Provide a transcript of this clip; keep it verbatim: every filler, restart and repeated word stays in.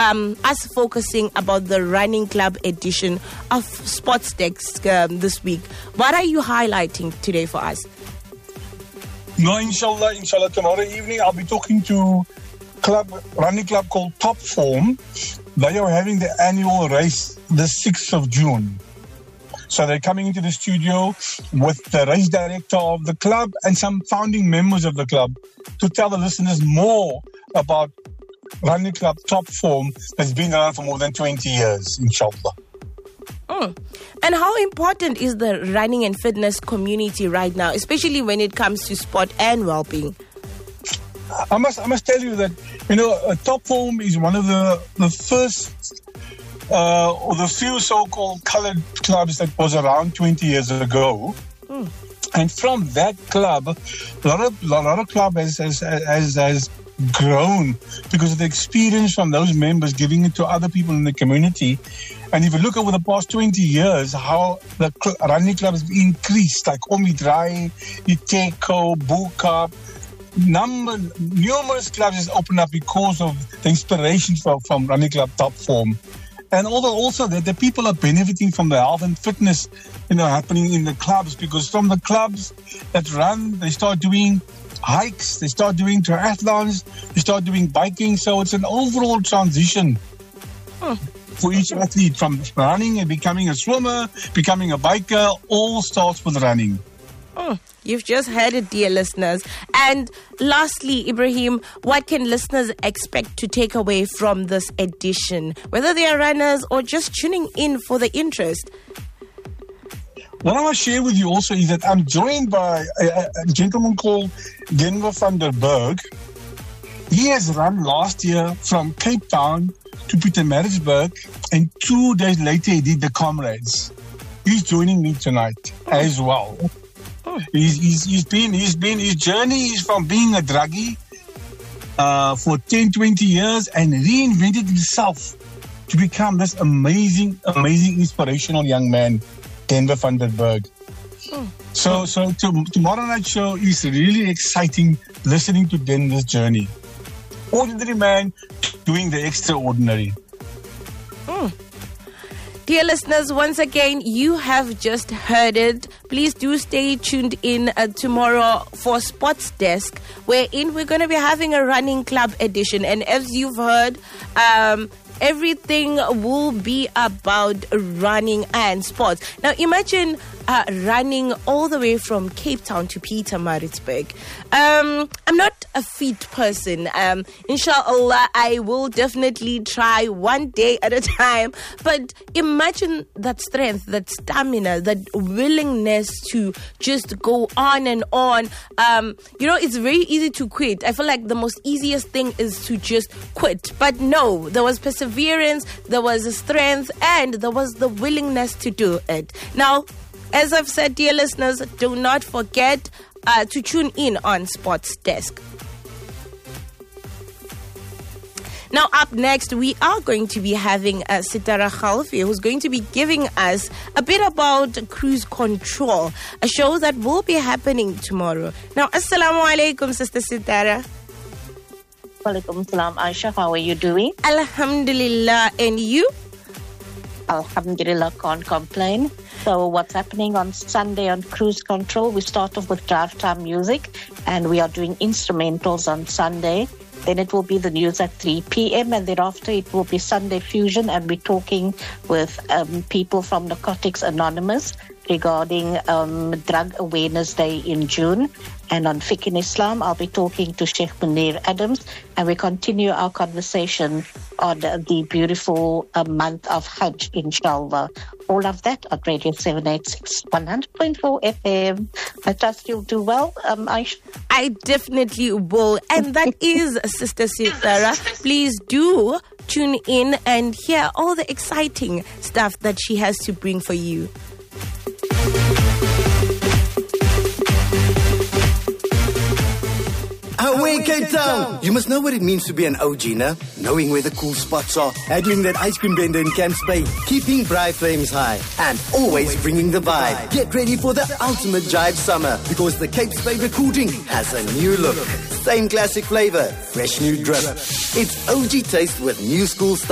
um, us focusing about the running club edition of Sports Desk um, this week. What are you highlighting today for us? No, inshallah, inshallah, tomorrow evening I'll be talking to club running club called Top Form. They are having the annual race the sixth of June. So they're coming into the studio with the race director of the club and some founding members of the club to tell the listeners more about running club Top Form that's been around for more than twenty years, inshallah. Mm. And how important is the running and fitness community right now, especially when it comes to sport and well-being? I must I must tell you that, you know, uh, Top Form is one of the, the first uh, or the few so-called colored clubs that was around twenty years ago. Mm. And from that club, a lot of, a lot of club has, has, has, has grown because of the experience from those members giving it to other people in the community. And if you look over the past twenty years, how the cl- running club has increased, like Omidrai, Iteko, Buka, number, numerous clubs has opened up because of the inspiration from, from running club Top Form. And although also that the people are benefiting from the health and fitness, you know, happening in the clubs, because from the clubs that run, they start doing hikes, they start doing triathlons, they start doing biking. So it's an overall transition hmm. for each athlete, from running and becoming a swimmer, becoming a biker, all starts with running. Oh, you've just heard it, dear listeners. And lastly, Ibrahim, what can listeners expect to take away from this edition, whether they are runners or just tuning in for the interest? What I want to share with you also is that I'm joined by a, a gentleman called Denver van der Berg. He has run last year from Cape Town to Pietermaritzburg, and two days later he did the Comrades. He's joining me tonight oh. as well. Oh. He's, he's, he's been, he's been, his journey is from being a druggie uh, for ten, twenty years and reinvented himself to become this amazing, amazing, inspirational young man, Denver van der Berg. Oh. So, so to, tomorrow night show is really exciting listening to Denver's journey. Ordinary man doing the extraordinary. Oh. Dear listeners, once again, you have just heard it. Please do stay tuned in uh, tomorrow for Sports Desk, wherein we're going to be having a running club edition. And as you've heard, um, everything will be about running and sports. Now, imagine uh, running all the way from Cape Town to Pietermaritzburg. Um, I'm not a fit person. Um, inshallah, I will definitely try one day at a time. But imagine that strength, that stamina, that willingness to just go on and on. Um, you know, it's very easy to quit. I feel like the most easiest thing is to just quit. But no, there was perseverance, there was a strength, and there was the willingness to do it. Now, as I've said, dear listeners, do not forget uh, to tune in on Sports Desk. Now, up next, we are going to be having uh, Sitara Khalfi, who's going to be giving us a bit about cruise control, a show that will be happening tomorrow. Now, assalamu alaikum, Sister Sitara. Walaikum salam, Aisha. How are you doing? Alhamdulillah. And you? Alhamdulillah, can't complain. So what's happening on Sunday on Cruise Control? We start off with drive time music, and we are doing instrumentals on Sunday. Then it will be the news at three p.m. and thereafter it will be Sunday Fusion, and we're talking with um, people from Narcotics Anonymous regarding um, Drug Awareness Day in June. And on Fiqh in Islam, I'll be talking to Sheikh Munir Adams, and we continue our conversation on the beautiful uh, month of Hajj, inshallah. All of that on Radio seven eighty-six, one hundred point four F M. I trust you'll do well, um, Aisha. I definitely will. And that is Sister Sitara. Please do tune in and hear all the exciting stuff that she has to bring for you. Away Cape Town! You must know what it means to be an O G, no? Knowing where the cool spots are, handling that ice cream vendor in Camps Bay, keeping bright flames high, and always bringing the vibe. Get ready for the ultimate jive summer, because the Cape's favorite cool drink has a new look. Same classic flavor, fresh new drip. It's O G taste with new school style.